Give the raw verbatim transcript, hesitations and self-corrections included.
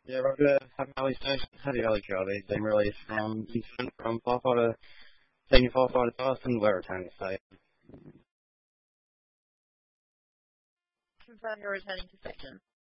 Yeah, Roger, Happy Valley Station, Happy Valley Charlie, team release from incident from firefighter, senior firefighter task and we're returning to site. Confirm you're returning to section.